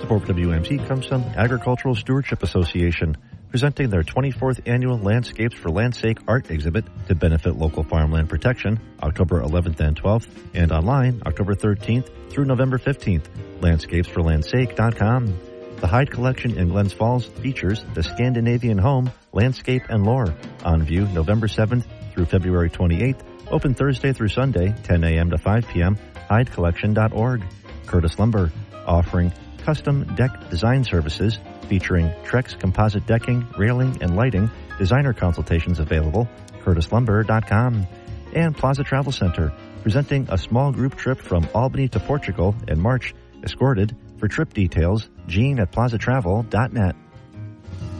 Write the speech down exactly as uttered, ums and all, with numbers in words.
Support for W M C comes from Agricultural Stewardship Association, presenting their twenty-fourth annual Landscapes for Landsake art exhibit to benefit local farmland protection, October eleventh and twelfth, and online October thirteenth through November fifteenth. landscapes for landsake dot com. The Hyde Collection in Glens Falls features The Scandinavian Home, Landscape and Lore, on view November seventh through February twenty-eighth, open Thursday through Sunday, ten a.m. to five p.m., hyde collection dot org. Curtis Lumber, offering custom deck design services featuring Trex composite decking, railing, and lighting. Designer consultations available, curtis lumber dot com. And Plaza Travel Center, presenting a small group trip from Albany to Portugal in March, escorted. For trip details, Gene at plaza travel dot net.